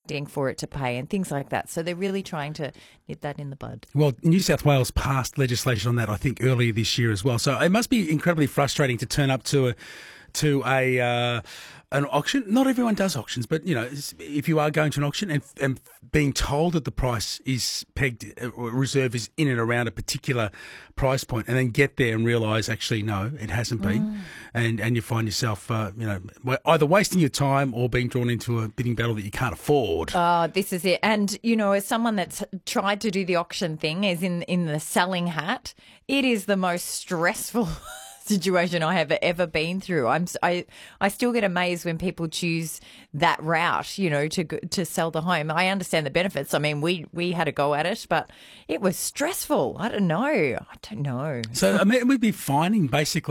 waiting for it to pay and things like that. So they're really trying to nip that in the bud. Well, New South Wales passed legislation on that, I think, earlier this year as well. So it must be incredibly frustrating to turn up to an auction. Not everyone does auctions, but, you know, if you are going to an auction and being told that the price is pegged or reserve is in and around a particular price point, and then get there and realise, actually, no, it hasn't been, and you find yourself, either wasting your time or being drawn into a bidding battle that you can't afford. Oh, this is it. And, you know, as someone that's tried to do the auction thing, is in the selling hat, it is the most stressful situation I have ever been through. I still get amazed when people choose that route, you know, to sell the home. I understand the benefits. I mean, we had a go at it, but it was stressful. I don't know. So I mean, we'd be finding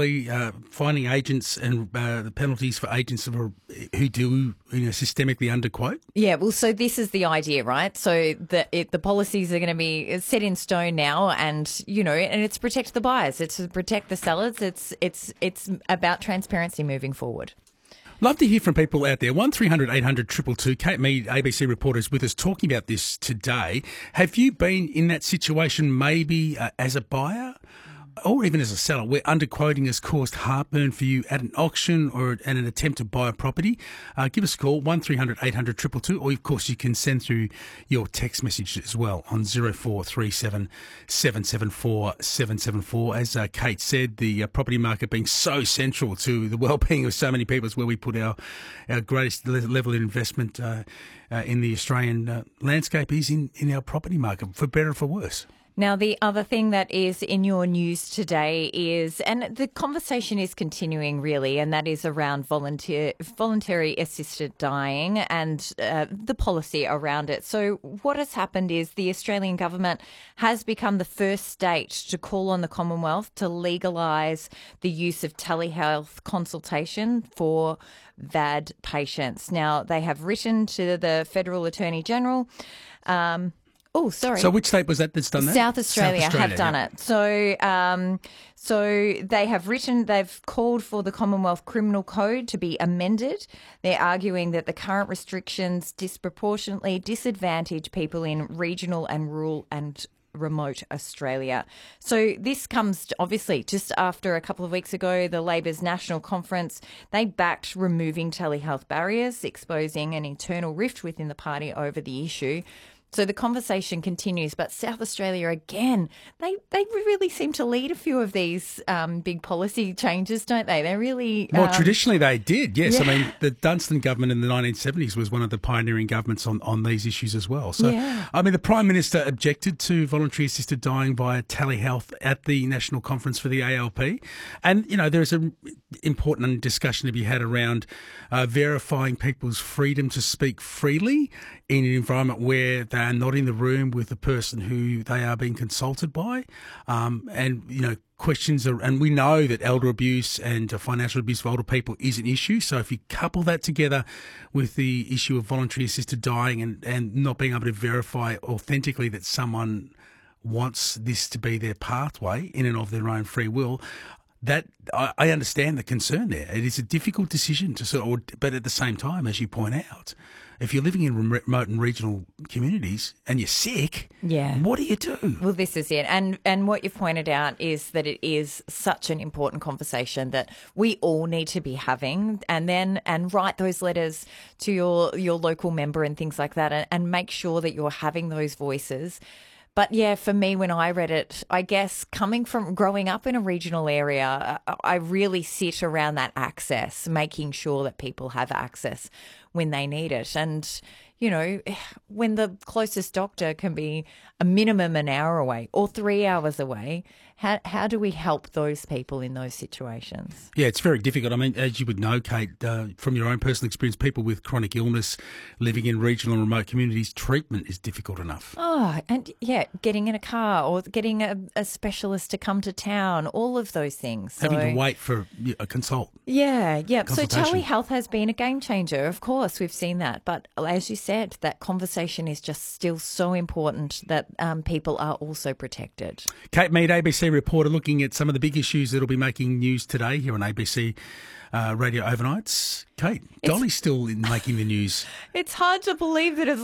agents and the penalties for agents who do, you know, systemically underquote. Yeah, well, so this is the idea, right? So the policies are going to be set in stone now, and, you know, and it's to protect the buyers, it's to protect the sellers, it's about transparency moving forward. Love to hear from people out there. 1300 800 222. Kate Mead, ABC reporter, is with us talking about this today. Have you been in that situation, maybe as a buyer or even as a seller, where underquoting has caused heartburn for you at an auction or at an attempt to buy a property? Give us a call, 1300 800 222, or of course you can send through your text message as well on 0437 774 774. As Kate said, the property market being so central to the well-being of so many people is where we put our greatest level of investment in the Australian landscape is in our property market, for better or for worse. Now, the other thing that is in your news today is, and the conversation is continuing really, and that is around voluntary assisted dying and the policy around it. So what has happened is the Australian government has become the first state to call on the Commonwealth to legalise the use of telehealth consultation for VAD patients. Now, they have written to the Federal Attorney General. So which state was that that's done that? South Australia have done it. So they have written, they've called for the Commonwealth Criminal Code to be amended. They're arguing that the current restrictions disproportionately disadvantage people in regional and rural and remote Australia. So this comes obviously just after a couple of weeks ago, the Labor's National Conference, they backed removing telehealth barriers, exposing an internal rift within the party over the issue. So the conversation continues, but South Australia, again, they really seem to lead a few of these big policy changes, don't they? They're really... Well, traditionally they did, yes. Yeah. I mean, the Dunstan government in the 1970s was one of the pioneering governments on these issues as well. So, yeah. I mean, the Prime Minister objected to voluntary assisted dying via telehealth at the National Conference for the ALP. And, you know, there's an important discussion to be had around verifying people's freedom to speak freely in an environment where they are not in the room with the person who they are being consulted by. And, you know, questions are, and we know that elder abuse and financial abuse of older people is an issue. So if you couple that together with the issue of voluntary assisted dying and not being able to verify authentically that someone wants this to be their pathway in and of their own free will, that I understand the concern there. It is a difficult decision to but at the same time, as you point out, if you're living in remote and regional communities and you're sick, what do you do? Well, this is it. And what you've pointed out is that it is such an important conversation that we all need to be having, and write those letters to your local member and things like that, and make sure that you're having those voices. But yeah, for me, when I read it, I guess growing up in a regional area, I really sit around that access, making sure that people have access when they need it. And, you know, when the closest doctor can be a minimum an hour away or 3 hours away, how do we help those people in those situations? Yeah, it's very difficult. I mean, as you would know, Kate, from your own personal experience, people with chronic illness living in regional and remote communities, treatment is difficult enough. Oh, and yeah, getting in a car or getting a specialist to come to town, all of those things. Having to wait for a consult. Yeah. So telehealth has been a game changer. Of course, we've seen that. But as you said, that conversation is just still so important that people are also protected. Kate Mead, ABC reporter, looking at some of the big issues that will be making news today here on ABC Radio Overnights. Kate, Dolly's still making the news. It's hard to believe that it's